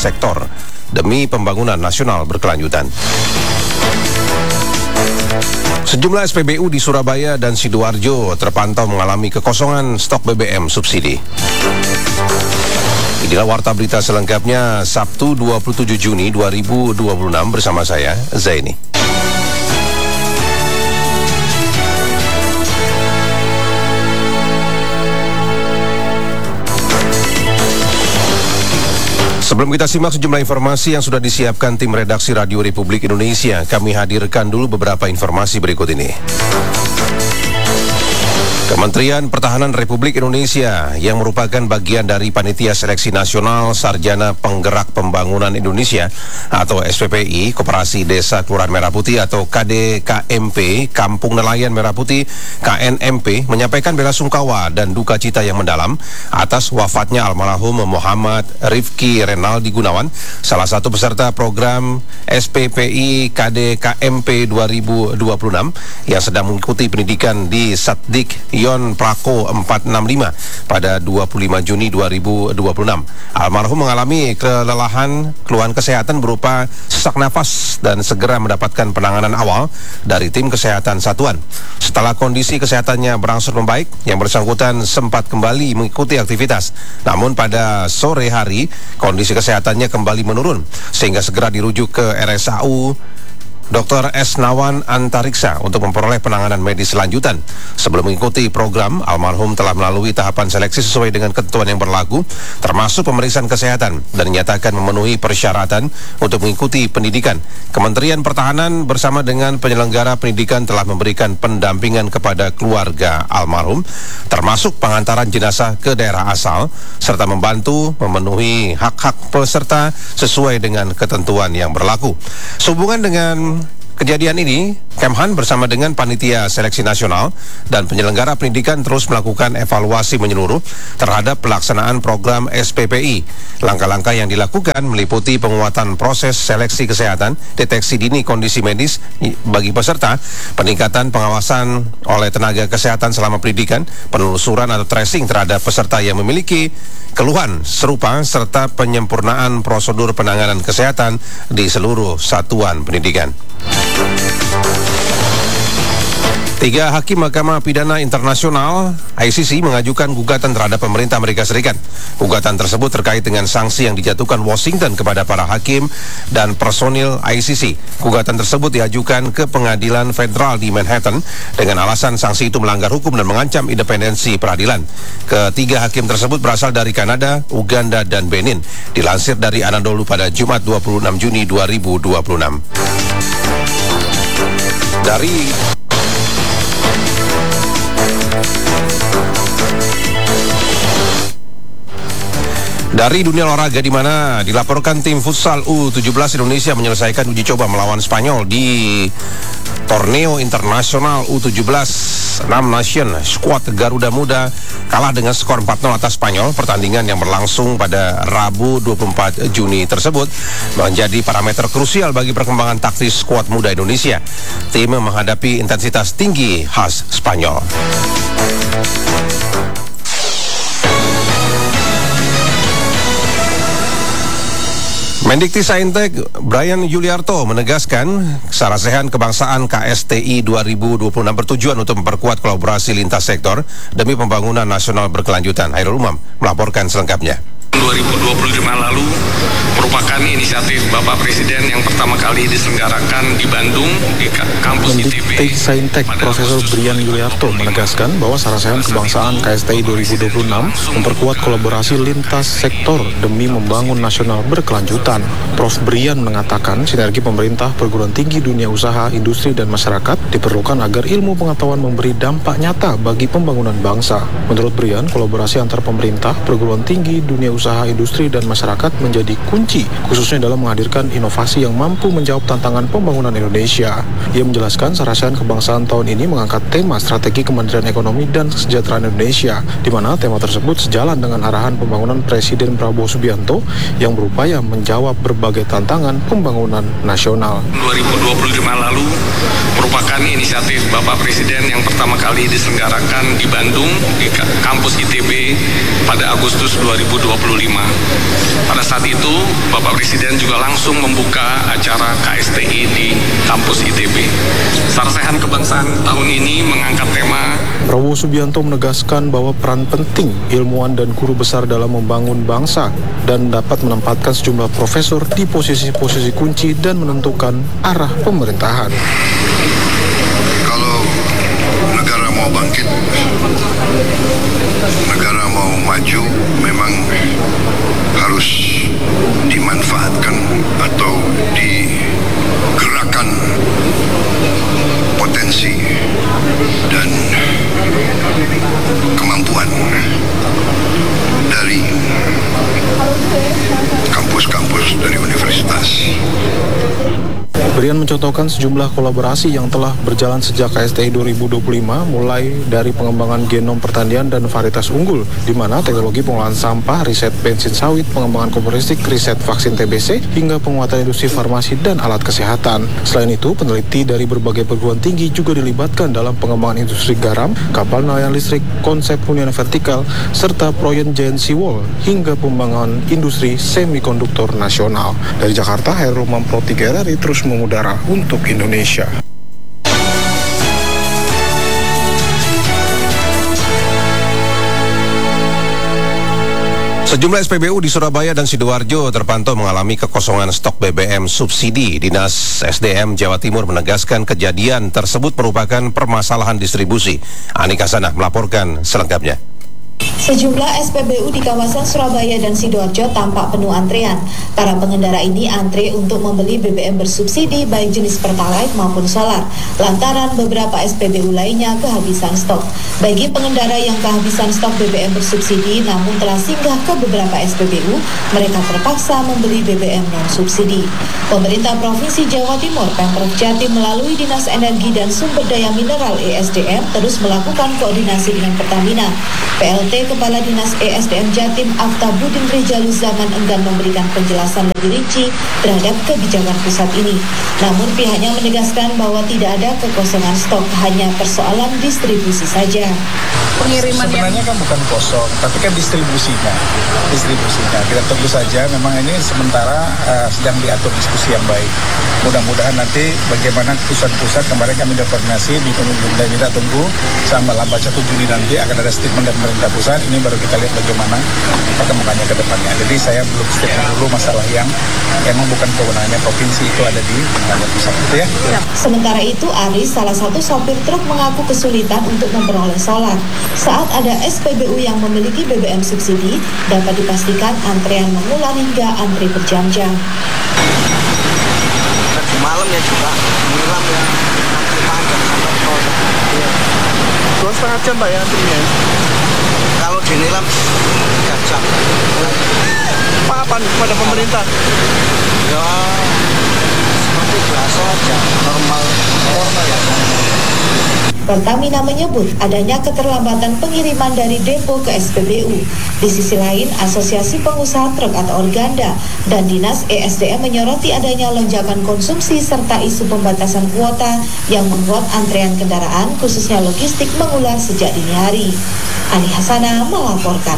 sektor demi pembangunan nasional berkelanjutan. Sejumlah SPBU di Surabaya dan Sidoarjo terpantau mengalami kekosongan stok BBM subsidi. Inilah warta berita selengkapnya Sabtu 27 Juni 2026 bersama saya, Zaini. Sebelum kita simak sejumlah informasi yang sudah disiapkan tim redaksi Radio Republik Indonesia, kami hadirkan dulu beberapa informasi berikut ini. Kementerian Pertahanan Republik Indonesia yang merupakan bagian dari Panitia Seleksi Nasional Sarjana Penggerak Pembangunan Indonesia atau SPPI Koperasi Desa Kelurahan Merah Putih atau KDKMP Kampung Nelayan Merah Putih KNMP menyampaikan bela sungkawa dan duka cita yang mendalam atas wafatnya almarhum Muhammad Rifki Renaldi Gunawan, salah satu peserta program SPPI KDKMP 2026 yang sedang mengikuti pendidikan di Satdik Yon Prako 465 pada 25 Juni 2026. Almarhum mengalami kelelahan, keluhan kesehatan berupa sesak nafas dan segera mendapatkan penanganan awal dari tim kesehatan satuan. Setelah kondisi kesehatannya berangsur membaik, yang bersangkutan sempat kembali mengikuti aktivitas. Namun pada sore hari, kondisi kesehatannya kembali menurun sehingga segera dirujuk ke RSAU Dr. S. Nawan Antariksa untuk memperoleh penanganan medis lanjutan. Sebelum mengikuti program, almarhum telah melalui tahapan seleksi sesuai dengan ketentuan yang berlaku, termasuk pemeriksaan kesehatan, dan dinyatakan memenuhi persyaratan untuk mengikuti pendidikan. Kementerian Pertahanan bersama dengan penyelenggara pendidikan telah memberikan pendampingan kepada keluarga almarhum, termasuk pengantaran jenazah ke daerah asal, serta membantu memenuhi hak-hak peserta sesuai dengan ketentuan yang berlaku. Sehubungan dengan kejadian ini, Kemhan bersama dengan Panitia Seleksi Nasional dan penyelenggara pendidikan terus melakukan evaluasi menyeluruh terhadap pelaksanaan program SPPI. Langkah-langkah yang dilakukan meliputi penguatan proses seleksi kesehatan, deteksi dini kondisi medis bagi peserta, peningkatan pengawasan oleh tenaga kesehatan selama pendidikan, penelusuran atau tracing terhadap peserta yang memiliki keluhan serupa, serta penyempurnaan prosedur penanganan kesehatan di seluruh satuan pendidikan. 3 hakim Mahkamah Pidana Internasional ICC mengajukan gugatan terhadap pemerintah Amerika Serikat. Gugatan tersebut terkait dengan sanksi yang dijatuhkan Washington kepada para hakim dan personil ICC. Gugatan tersebut diajukan ke pengadilan federal di Manhattan dengan alasan sanksi itu melanggar hukum dan mengancam independensi peradilan. Ketiga hakim tersebut berasal dari Kanada, Uganda, dan Benin. Dilansir dari Anadolu pada Jumat 26 Juni 2026. Dari dunia olahraga, di mana dilaporkan tim futsal U17 Indonesia menyelesaikan uji coba melawan Spanyol di Torneo Internasional U17 6 Nation. Skuad Garuda Muda kalah dengan skor 4-0 atas Spanyol. Pertandingan yang berlangsung pada Rabu 24 Juni tersebut menjadi parameter krusial bagi perkembangan taktis skuad muda Indonesia. Tim menghadapi intensitas tinggi khas Spanyol. Mendikti-Saintek Brian Yuliarto menegaskan sarasehan kebangsaan KSTI 2026 bertujuan untuk memperkuat kolaborasi lintas sektor demi pembangunan nasional berkelanjutan. Hairul Umam melaporkan selengkapnya. 2025 lalu merupakan inisiatif Bapak Presiden yang pertama kali diselenggarakan di Bandung di kampus ITB. Mendikti-Saintek Profesor Brian Yuliarto menegaskan bahwa sarasehan kebangsaan KSTI 2026 memperkuat kolaborasi lintas sektor demi membangun nasional berkelanjutan. Prof. Brian mengatakan sinergi pemerintah, perguruan tinggi, dunia usaha, industri, dan masyarakat diperlukan agar ilmu pengetahuan memberi dampak nyata bagi pembangunan bangsa. Menurut Brian, kolaborasi antar pemerintah, perguruan tinggi, dunia usaha, industri, dan masyarakat menjadi kunci, khususnya dalam menghadirkan inovasi yang mampu menjawab tantangan pembangunan Indonesia. Ia menjelaskan sarasehan kebangsaan tahun ini mengangkat tema strategi Kementerian Ekonomi dan Kesejahteraan Indonesia, di mana tema tersebut sejalan dengan arahan pembangunan Presiden Prabowo Subianto yang berupaya menjawab berbagai tantangan pembangunan nasional. 2025 lalu merupakan inisiatif Bapak Presiden yang pertama kali diselenggarakan di Bandung di kampus ITB pada Agustus 2025. Pada saat itu, Bapak Presiden juga langsung membuka acara KSTI di kampus ITB. Sarsehan Kebangsaan tahun ini mengangkat tema Prabowo Subianto menegaskan bahwa peran penting ilmuwan dan guru besar dalam membangun bangsa dan dapat menempatkan sejumlah profesor di posisi-posisi kunci dan menentukan arah pemerintahan. Kalau negara mau bangkit, negara mau maju, memang harus dimanfaatkan atau digerakkan potensi dan kemampuan dari kampus-kampus dari universitas. Brian mencontohkan sejumlah kolaborasi yang telah berjalan sejak KSTI 2025, mulai dari pengembangan genom pertanian dan varietas unggul, di mana teknologi pengolahan sampah, riset bensin sawit, pengembangan komunistik, riset vaksin TBC, hingga penguatan industri farmasi dan alat kesehatan. Selain itu, peneliti dari berbagai perguruan tinggi juga dilibatkan dalam pengembangan industri garam, kapal nelayan listrik, konsep hunian vertikal, serta proyek Giant Seawall, hingga pengembangan industri semikonduktor nasional. Dari Jakarta, Hairul Mampro 3 RRI terus mengudara untuk Indonesia. Sejumlah SPBU di Surabaya dan Sidoarjo terpantau mengalami kekosongan stok BBM subsidi. Dinas SDM Jawa Timur menegaskan kejadian tersebut merupakan permasalahan distribusi. Anika Sanah melaporkan selengkapnya. Sejumlah SPBU di kawasan Surabaya dan Sidoarjo tampak penuh antrean. Para pengendara ini antre untuk membeli BBM bersubsidi baik jenis Pertalite maupun solar, lantaran beberapa SPBU lainnya kehabisan stok. Bagi pengendara yang kehabisan stok BBM bersubsidi namun telah singgah ke beberapa SPBU, mereka terpaksa membeli BBM non-subsidi. Pemerintah Provinsi Jawa Timur, Pemprov Jatim melalui Dinas Energi dan Sumber Daya Mineral ESDM terus melakukan koordinasi dengan Pertamina. PLT Kepala Dinas ESDM Jatim Aftabudin Rijaluzaman enggan memberikan penjelasan lebih rinci terhadap kebijakan pusat ini. Namun pihaknya menegaskan bahwa tidak ada kekosongan stok, hanya persoalan distribusi saja. Pengiriman sebenarnya kan bukan kosong, tapi kan distribusinya. Kita tunggu saja, memang ini sementara sedang diatur diskusi yang baik. Mudah-mudahan nanti bagaimana pusat-pusat, kemarin kami sudah koordinasi, kita tunggu sampai lambat 1 Juni nanti akan ada statement dari pemerintah pusat. Ini baru kita lihat bagaimana perkembangannya ke depannya. Jadi saya belum statement dulu masalah yang memang bukan kewenangannya provinsi, itu ada di pemerintah pusat, gitu ya. Sementara itu, Aris, salah satu sopir truk, mengaku kesulitan untuk memperoleh solar. Saat ada SPBU yang memiliki BBM subsidi, dapat dipastikan antrean mengular hingga antri berjam-jam. Malamnya juga menyiram ya, antri panjang sampai sore. 2,5 jam Pak ya antrinya? Kalau dinilam 3 jam. Apa kepada pemerintah? Ya seperti biasa aja, normal ya. Pertamina menyebut adanya keterlambatan pengiriman dari depo ke SPBU. Di sisi lain, Asosiasi Pengusaha Truk atau Organda dan Dinas ESDM menyoroti adanya lonjakan konsumsi serta isu pembatasan kuota yang membuat antrean kendaraan, khususnya logistik, mengular sejak dini hari. Ani Hasana melaporkan.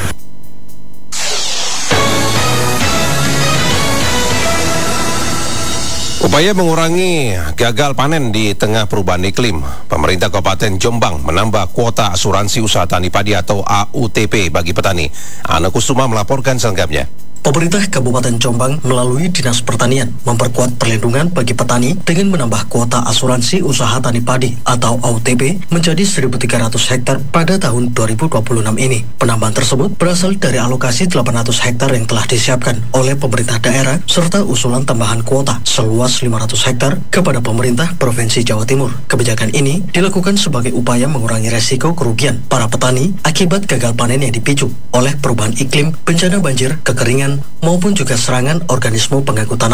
Upaya mengurangi gagal panen di tengah perubahan iklim, pemerintah Kabupaten Jombang menambah kuota asuransi usaha tani padi atau AUTP bagi petani. Ana Kusuma melaporkan selengkapnya. Pemerintah Kabupaten Jombang melalui Dinas Pertanian memperkuat perlindungan bagi petani dengan menambah kuota asuransi usaha tani padi atau AUTP menjadi 1.300 hektar pada tahun 2026 ini. Penambahan tersebut berasal dari alokasi 800 hektar yang telah disiapkan oleh pemerintah daerah serta usulan tambahan kuota seluas 500 hektar kepada pemerintah Provinsi Jawa Timur. Kebijakan ini dilakukan sebagai upaya mengurangi resiko kerugian para petani akibat gagal panen yang dipicu oleh perubahan iklim, bencana banjir, kekeringan, maupun juga serangan organisme pengganggu tanaman.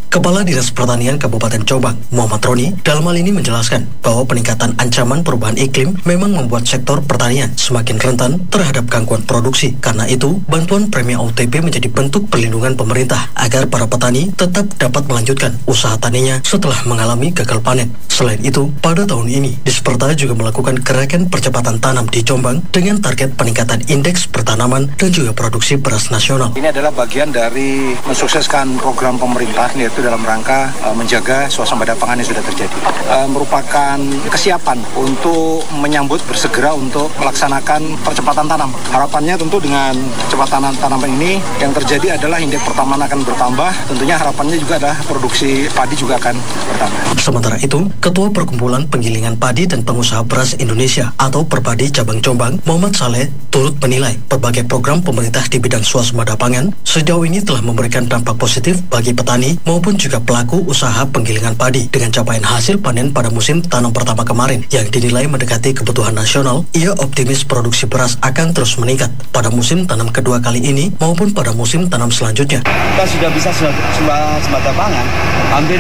Kepala Dinas Pertanian Kabupaten Jombang, Muhammad Roni, dalam hal ini menjelaskan bahwa peningkatan ancaman perubahan iklim memang membuat sektor pertanian semakin rentan terhadap gangguan produksi. Karena itu, bantuan premi AUTP menjadi bentuk perlindungan pemerintah agar para petani tetap dapat melanjutkan usaha taninya setelah mengalami gagal panen. Selain itu, pada tahun ini, Disperta juga melakukan gerakan percepatan tanam di Jombang dengan target peningkatan indeks pertanaman dan juga produksi beras nasional. Ini adalah bagian dari mensukseskan program pemerintah, yaitu dalam rangka menjaga suasana pangan yang sudah terjadi. Merupakan kesiapan untuk menyambut bersegera untuk melaksanakan percepatan tanam. Harapannya tentu dengan percepatan tanaman ini yang terjadi adalah indeks pertanaman akan bertambah. Tentunya harapannya juga adalah produksi padi juga akan bertambah. Sementara itu, Ketua Perkumpulan Penggilingan Padi dan Pengusaha Beras Indonesia atau Perpadi Cabang Jombang, Muhammad Saleh, turut menilai berbagai program pemerintah di bidang swasembada pangan sejauh ini telah memberikan dampak positif bagi petani maupun juga pelaku usaha penggilingan padi. Dengan capaian hasil panen pada musim tanam pertama kemarin yang dinilai mendekati kebutuhan nasional, ia optimis produksi beras akan terus meningkat pada musim tanam kedua kali ini maupun pada musim tanam selanjutnya. Kita sudah bisa swasembada pangan, hampir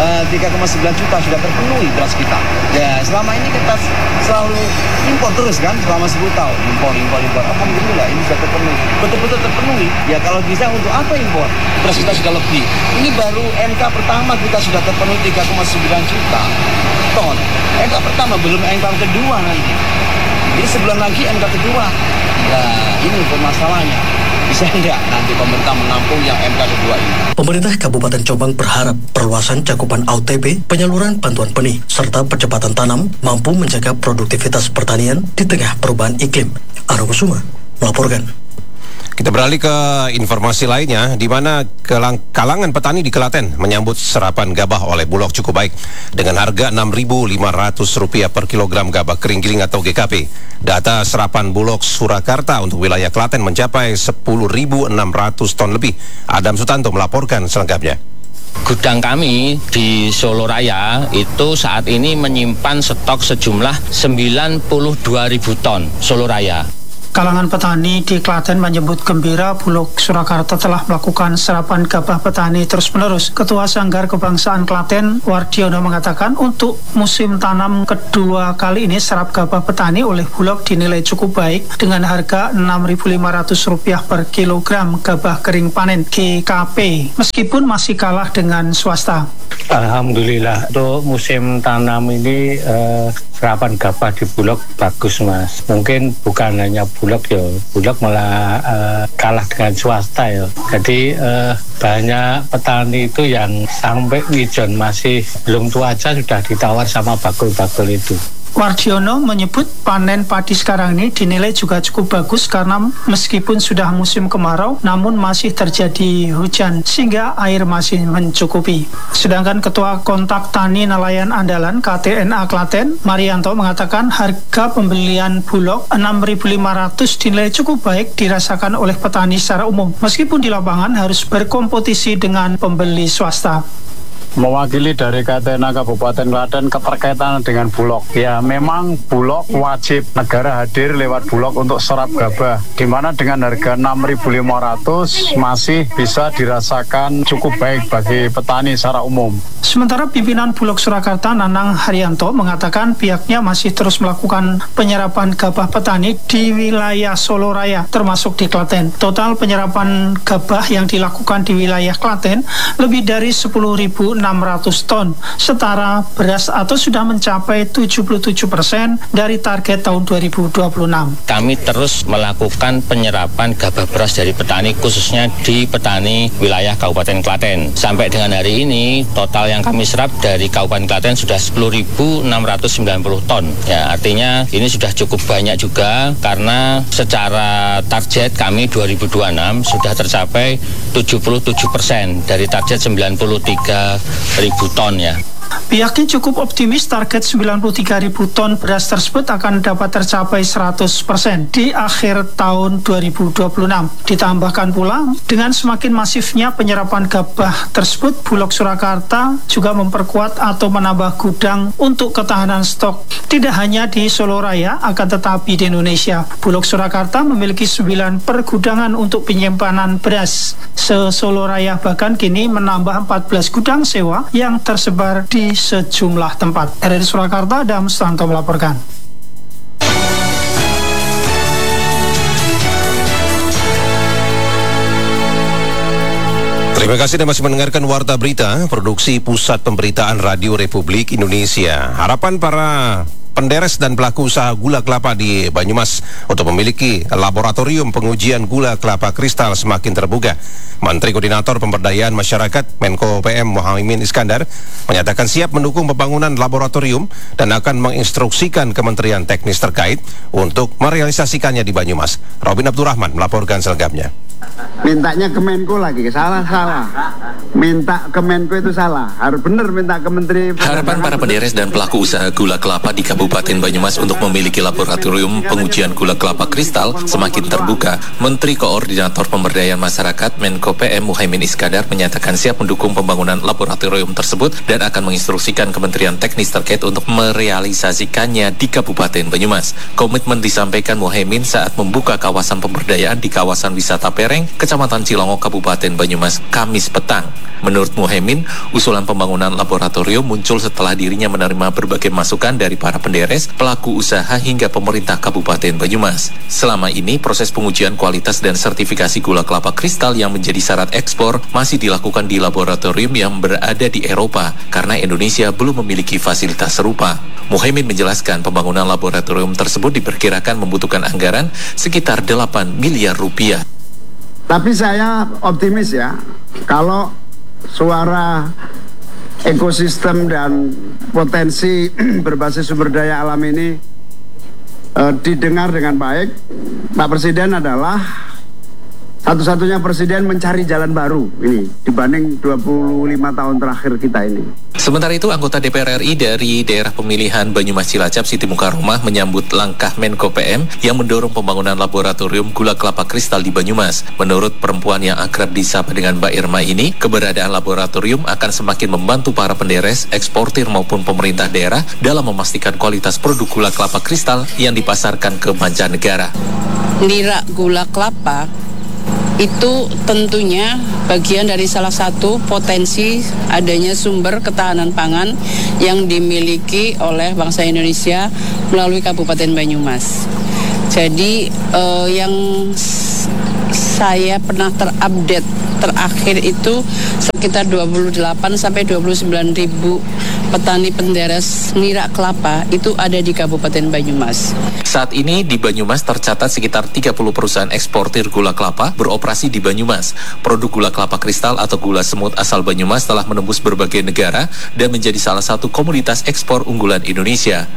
3,9 juta sudah terpenuhi beras kita. Ya, selama ini kita selalu impor terus kan, selama 10 tahun impor. Alhamdulillah ini sudah terpenuhi, betul-betul terpenuhi. Ya kalau bisa untuk apa impor? Beras kita sudah lebih. Ini baru MK pertama kita sudah terpenuhi 3,9 juta ton. MK pertama, belum MK kedua nanti. Jadi sebulan lagi MK kedua. Ya ini permasalahannya. Bisa enggak nanti pemerintah menampung yang MK kedua ini? Pemerintah Kabupaten Jombang berharap perluasan cakupan AUTP, penyaluran bantuan benih, serta percepatan tanam mampu menjaga produktivitas pertanian di tengah perubahan iklim. Arung Kusuma melaporkan. Kita beralih ke informasi lainnya, di mana kalangan petani di Klaten menyambut serapan gabah oleh Bulog cukup baik dengan harga Rp6.500 per kilogram gabah kering giling atau GKP. Data serapan Bulog Surakarta untuk wilayah Klaten mencapai 10.600 ton lebih. Adam Sutanto melaporkan selengkapnya. Gudang kami di Solo Raya itu saat ini menyimpan stok sejumlah 92.000 ton Solo Raya. Kalangan petani di Klaten menyebut gembira Bulog Surakarta telah melakukan serapan gabah petani terus-menerus. Ketua Sanggar Kebangsaan Klaten, Wardiono, mengatakan untuk musim tanam kedua kali ini serap gabah petani oleh Bulog dinilai cukup baik dengan harga Rp6.500 per kilogram gabah kering panen GKP, meskipun masih kalah dengan swasta. Alhamdulillah untuk musim tanam ini serapan gabah di Bulog bagus, Mas. Mungkin bukan hanya Bulog malah kalah dengan swasta ya. Jadi banyak petani itu yang sampai ngijon masih belum cuaca sudah ditawar sama bakul-bakul itu. Wardiono menyebut panen padi sekarang ini dinilai juga cukup bagus karena meskipun sudah musim kemarau namun masih terjadi hujan sehingga air masih mencukupi. Sedangkan Ketua Kontak Tani Nelayan Andalan KTNA Klaten, Marianto, mengatakan harga pembelian Bulog Rp6.500 dinilai cukup baik dirasakan oleh petani secara umum meskipun di lapangan harus berkompetisi dengan pembeli swasta. Mewakili dari KTNA Kabupaten Klaten keterkaitan dengan Bulog. Ya memang Bulog wajib negara hadir lewat Bulog untuk serap gabah, di mana dengan harga Rp6.500 masih bisa dirasakan cukup baik bagi petani secara umum. Sementara pimpinan Bulog Surakarta Nanang Haryanto mengatakan pihaknya masih terus melakukan penyerapan gabah petani di wilayah Solo Raya termasuk di Klaten. Total penyerapan gabah yang dilakukan di wilayah Klaten lebih dari 10.600 ton, setara beras atau sudah mencapai 77% dari target tahun 2026. Kami terus melakukan penyerapan gabah beras dari petani, khususnya di petani wilayah Kabupaten Klaten. Sampai dengan hari ini, total yang kami serap dari Kabupaten Klaten sudah 10.690 ton. Ya, artinya ini sudah cukup banyak juga karena secara target kami 2026 sudah tercapai 77% dari target 93.000 ton ya. Pihaknya cukup optimis target 93.000 ton beras tersebut akan dapat tercapai 100% di akhir tahun 2026. Ditambahkan pula, dengan semakin masifnya penyerapan gabah tersebut, Bulog Surakarta juga memperkuat atau menambah gudang untuk ketahanan stok. Tidak hanya di Solo Raya, akan tetapi di Indonesia. Bulog Surakarta memiliki 9 pergudangan untuk penyimpanan beras. Se-Solo Raya bahkan kini menambah 14 gudang sewa yang tersebar di sejumlah tempat. RRI Surakarta, Adam Sutanto melaporkan. Terima kasih Anda masih mendengarkan Warta Berita, produksi Pusat Pemberitaan Radio Republik Indonesia. Harapan para penderes dan pelaku usaha gula kelapa di Banyumas untuk memiliki laboratorium pengujian gula kelapa kristal semakin terbuka. Menteri Koordinator Pemberdayaan Masyarakat Menko PM Muhaimin Iskandar menyatakan siap mendukung pembangunan laboratorium dan akan menginstruksikan Kementerian Teknis terkait untuk merealisasikannya di Banyumas. Robin Abdurrahman melaporkan selengkapnya. Mintanya ke Menko lagi, salah. Minta ke Menko itu salah, harus benar minta ke Menteri. Harapan para penderes dan pelaku usaha gula kelapa di Kabupaten Banyumas untuk memiliki laboratorium pengujian gula kelapa kristal semakin terbuka. Menteri Koordinator Pemberdayaan Masyarakat Menko PM Muhaimin Iskandar menyatakan siap mendukung pembangunan laboratorium tersebut dan akan menginstruksikan Kementerian Teknis terkait untuk merealisasikannya di Kabupaten Banyumas. Komitmen disampaikan Muhaimin saat membuka kawasan pemberdayaan di kawasan wisata Pereng, Kecamatan Cilongok, Kabupaten Banyumas, Kamis petang. Menurut Muhaimin, usulan pembangunan laboratorium muncul setelah dirinya menerima berbagai masukan dari para penderes, pelaku usaha hingga pemerintah Kabupaten Banyumas. Selama ini, proses pengujian kualitas dan sertifikasi gula kelapa kristal yang menjadi syarat ekspor masih dilakukan di laboratorium yang berada di Eropa karena Indonesia belum memiliki fasilitas serupa. Muhaimin menjelaskan pembangunan laboratorium tersebut diperkirakan membutuhkan anggaran sekitar 8 miliar rupiah. Tapi saya optimis ya, kalau suara ekosistem dan potensi berbasis sumber daya alam ini didengar dengan baik, Pak Presiden adalah satu-satunya presiden mencari jalan baru ini dibanding 25 tahun terakhir kita ini. Sementara itu, anggota DPR RI dari daerah pemilihan Banyumas Cilacap Siti Mukaromah menyambut langkah Menko PM yang mendorong pembangunan laboratorium gula kelapa kristal di Banyumas. Menurut perempuan yang akrab disapa dengan Mbak Irma ini, keberadaan laboratorium akan semakin membantu para penderes, eksportir maupun pemerintah daerah dalam memastikan kualitas produk gula kelapa kristal yang dipasarkan ke mancanegara. Nira gula kelapa itu tentunya bagian dari salah satu potensi adanya sumber ketahanan pangan yang dimiliki oleh bangsa Indonesia melalui Kabupaten Banyumas. Jadi yang saya pernah terupdate terakhir itu sekitar 28 sampai 29 ribu petani penderes nira kelapa itu ada di Kabupaten Banyumas. Saat ini di Banyumas tercatat sekitar 30 perusahaan eksportir gula kelapa beroperasi di Banyumas. Produk gula kelapa kristal atau gula semut asal Banyumas telah menembus berbagai negara dan menjadi salah satu komoditas ekspor unggulan Indonesia.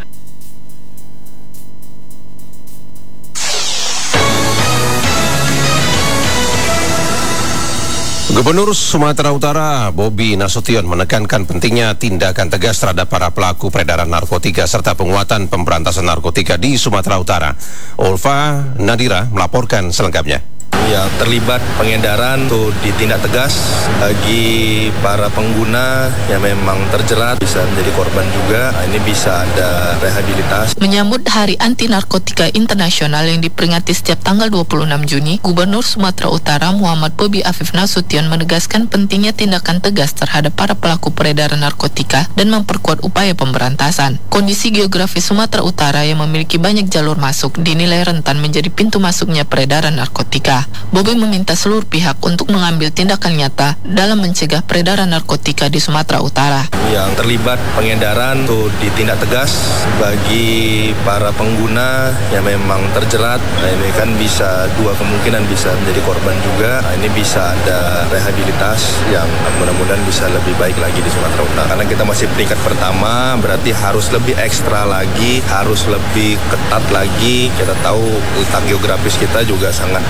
Gubernur Sumatera Utara Bobi Nasution menekankan pentingnya tindakan tegas terhadap para pelaku peredaran narkotika serta penguatan pemberantasan narkotika di Sumatera Utara. Ulfa Nadira melaporkan selengkapnya. Yang terlibat pengedaran itu ditindak tegas bagi para pengguna yang memang terjerat bisa menjadi korban juga. Ini bisa ada rehabilitasi. Menyambut Hari Anti Narkotika Internasional yang diperingati setiap tanggal 26 Juni, Gubernur Sumatera Utara Muhammad Bobi Afif Nasution menegaskan pentingnya tindakan tegas terhadap para pelaku peredaran narkotika dan memperkuat upaya pemberantasan. Kondisi geografis Sumatera Utara yang memiliki banyak jalur masuk dinilai rentan menjadi pintu masuknya peredaran narkotika. Bobi meminta seluruh pihak untuk mengambil tindakan nyata dalam mencegah peredaran narkotika di Sumatera Utara. Yang terlibat pengedaran itu ditindak tegas bagi para pengguna yang memang terjerat. Ini kan bisa dua kemungkinan, bisa menjadi korban juga. Ini bisa ada rehabilitasi yang mudah-mudahan bisa lebih baik lagi di Sumatera Utara. Karena kita masih peringkat pertama, berarti harus lebih ekstra lagi, harus lebih ketat lagi. Kita tahu letak geografis kita juga sangat gampang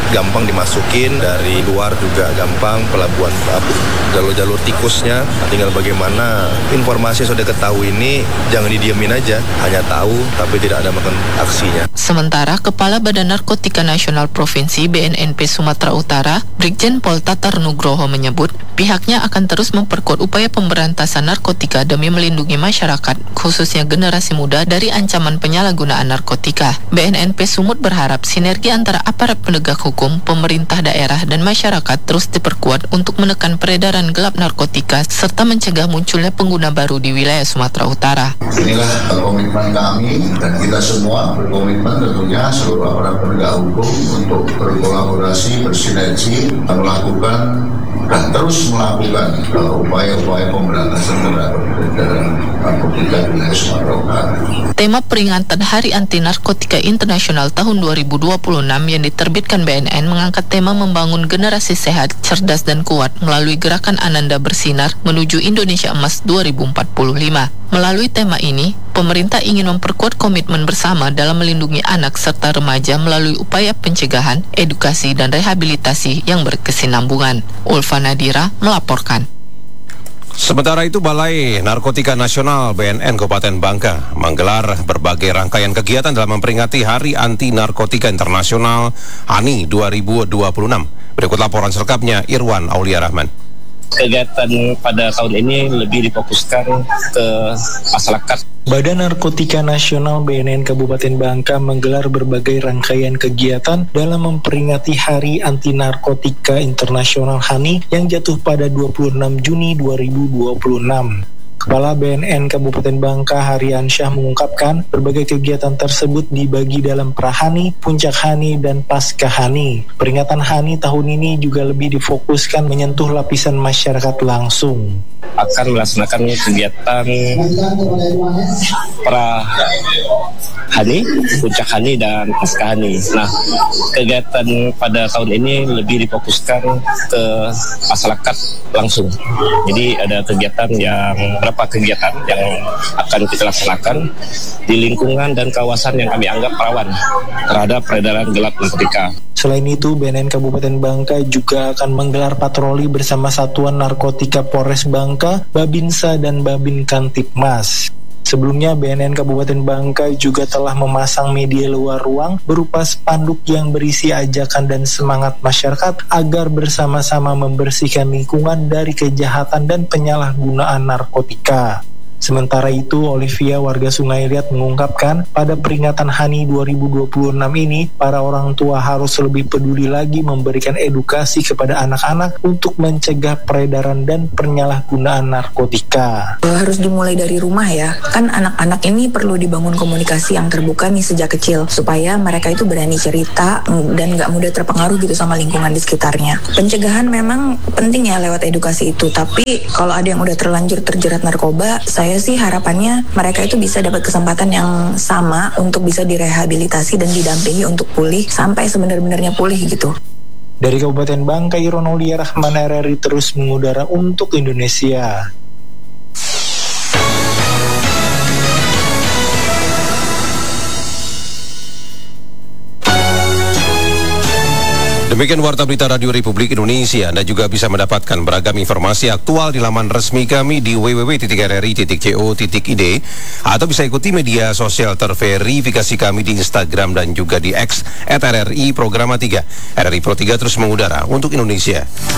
gampang dimasukin, dari luar juga gampang, pelabuhan jalur-jalur tikusnya. Tinggal bagaimana informasi yang sudah ketahui ini jangan didiemin aja, hanya tahu tapi tidak ada makan aksinya. Sementara Kepala Badan Narkotika Nasional Provinsi BNNP Sumatera Utara, Brigjen Pol Tatar Nugroho menyebut pihaknya akan terus memperkuat upaya pemberantasan narkotika demi melindungi masyarakat, khususnya generasi muda dari ancaman penyalahgunaan narkotika. BNNP Sumut berharap sinergi antara aparat penegak hukum, pemerintah daerah, dan masyarakat terus diperkuat untuk menekan peredaran gelap narkotika serta mencegah munculnya pengguna baru di wilayah Sumatera Utara. Inilah komitmen kami dan kita semua berkomitmen tentunya seluruh aparat penegak hukum untuk berkolaborasi, bersinergi, melakukan dan terus melakukan upaya-upaya pemberantasan terhadap peredaran narkotika di wilayah Sumatera Utara. Tema peringatan Hari Anti Narkotika Internasional tahun 2026 yang diterbitkan BNN mengangkat tema membangun generasi sehat, cerdas dan kuat melalui gerakan Ananda Bersinar menuju Indonesia Emas 2045. Melalui tema ini, pemerintah ingin memperkuat komitmen bersama dalam melindungi anak serta remaja melalui upaya pencegahan, edukasi dan rehabilitasi yang berkesinambungan. Ulfa Nadira melaporkan. Sementara itu, Balai Narkotika Nasional BNN Kabupaten Bangka menggelar berbagai rangkaian kegiatan dalam memperingati Hari Anti Narkotika Internasional HANI 2026. Berikut laporan selengkapnya Irwan Aulia Rahman. Kegiatan pada tahun ini lebih difokuskan ke masyarakat. Badan Narkotika Nasional BNN Kabupaten Bangka menggelar berbagai rangkaian kegiatan dalam memperingati Hari Anti Narkotika Internasional HANI yang jatuh pada 26 Juni 2026. Kepala BNN Kabupaten Bangka Haryansyah mengungkapkan berbagai kegiatan tersebut dibagi dalam Prahani, Puncak Hani, dan Pasca Hani. Peringatan Hani tahun ini juga lebih difokuskan menyentuh lapisan masyarakat langsung. Akan melaksanakan kegiatan Prahani, Puncak Hani, dan Pasca Hani. Nah, kegiatan pada tahun ini lebih difokuskan ke masyarakat langsung. Jadi ada kegiatan beberapa kegiatan yang akan kita laksanakan di lingkungan dan kawasan yang kami anggap rawan terhadap peredaran gelap narkotika. Selain itu, BNN Kabupaten Bangka juga akan menggelar patroli bersama Satuan Narkotika Polres Bangka, Babinsa, dan Babin Kantipmas. Sebelumnya, BNN Kabupaten Bangka juga telah memasang media luar ruang berupa spanduk yang berisi ajakan dan semangat masyarakat agar bersama-sama membersihkan lingkungan dari kejahatan dan penyalahgunaan narkotika. Sementara itu, Olivia, warga Sungai Liat, mengungkapkan pada peringatan HANI 2026 ini, para orang tua harus lebih peduli lagi memberikan edukasi kepada anak-anak untuk mencegah peredaran dan penyalahgunaan narkotika. Harus dimulai dari rumah ya, kan anak-anak ini perlu dibangun komunikasi yang terbuka nih sejak kecil, supaya mereka itu berani cerita dan gak mudah terpengaruh gitu sama lingkungan di sekitarnya. Pencegahan memang penting ya lewat edukasi itu, tapi kalau ada yang udah terlanjur terjerat narkoba, saya sih harapannya mereka itu bisa dapat kesempatan yang sama untuk bisa direhabilitasi dan didampingi untuk pulih sampai sebenar-benarnya pulih gitu. Dari Kabupaten Bangka, Irwan Aulia Rahman, RRI terus mengudara untuk Indonesia. Demikian Warta Berita Radio Republik Indonesia. Anda juga bisa mendapatkan beragam informasi aktual di laman resmi kami di www.rri.co.id atau bisa ikuti media sosial terverifikasi kami di Instagram dan juga di X @RRI Programa 3. RRI Pro 3 terus mengudara untuk Indonesia.